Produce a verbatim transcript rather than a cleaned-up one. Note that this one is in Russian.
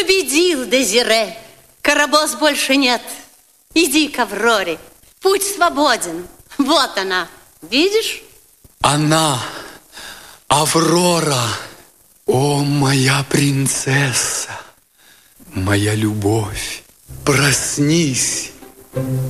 победил, Дезире. Карабос больше нет. Иди к Авроре. Путь свободен. Вот она. Видишь? Она, Аврора. О, моя принцесса, моя любовь, проснись.